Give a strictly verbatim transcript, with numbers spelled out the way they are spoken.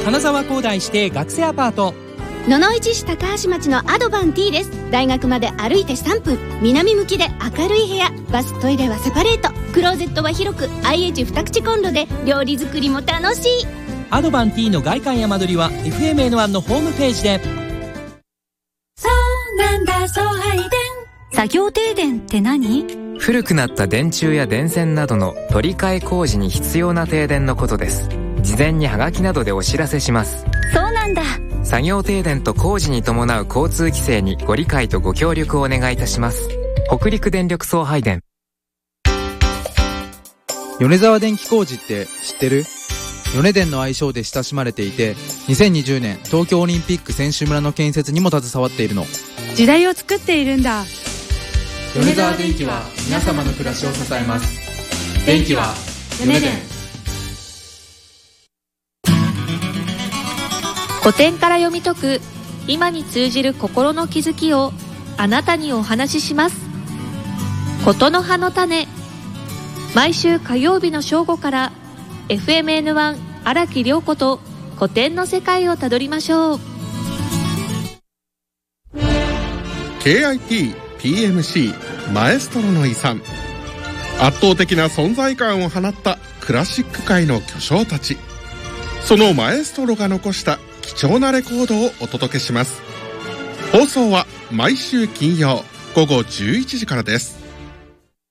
金沢工大指定学生アパート。 野々市市高橋町のアドバンティーです。大学まで歩いてさんぷん、南向きで明るい部屋、バストイレはセパレート、クローゼットは広く アイエイチに 口コンロで料理作りも楽しい。 アドバンティーの外観や間取りは エフエムエヌワン のホームページで。 そうなんだ、送配電。作業停電って何？ 古くなった電柱や電線などの取り替え工事に必要な停電のことです。事前にハガキなどでお知らせします。 そうなんだ。 作業停電と工事に伴う交通規制にご理解とご協力をお願いいたします。北陸電力送配電。 米沢電気工事って知ってる？米電の愛称で親しまれていて、にせんにじゅうねん東京オリンピック選手村の建設にも携わっているの。 時代を作っているんだ。 米沢電気は皆様の暮らしを支えます。電気は米電。 古典から読み解く今に通じる心の気づきをあなたにお話しします。ことの葉の種。毎週火曜日の正午から エフエムエヌワン 荒木涼子と古典の世界をたどりましょう。 ケーアイティー、ピーエムシー マエストロの遺産。圧倒的な存在感を放ったクラシック界の巨匠たち、そのマエストロが残した貴重なレコードをお届けします。放送は毎週金曜午後じゅういちじからです。